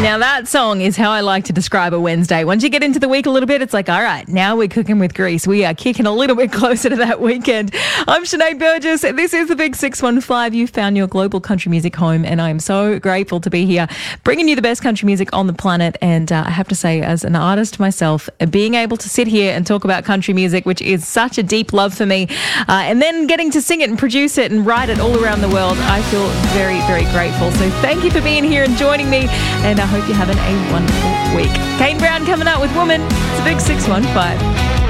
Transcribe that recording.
Now that song is how I like to describe a Wednesday. Once you get into the week a little bit, it's like, all right, now we're cooking with grease. We are kicking a little bit closer to that weekend. I'm Sinead Burgess. This is the Big 615. You found your global country music home, and I'm so grateful to be here bringing you the best country music on the planet. And I have to say, as an artist myself, being able to sit here and talk about country music, which is such a deep love for me, and then getting to sing it and produce it and write it all around the world, I feel very, very grateful. So thank you for being here and joining me, and I hope you're having a wonderful week. Kane Brown coming up with Woman. It's a Big 615.